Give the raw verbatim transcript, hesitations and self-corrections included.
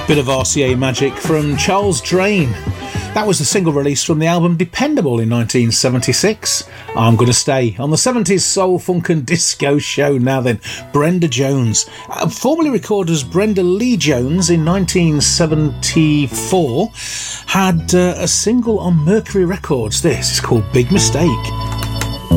Bit of R C A magic from Charles Drain. That was the single release from the album Dependable in nineteen seventy-six. I'm Gonna Stay on the seventies soul, funk and disco show. Now then, Brenda Jones, uh, formerly recorded as Brenda Lee Jones in nineteen seventy-four, had uh, a single on Mercury Records. This is called Big Mistake.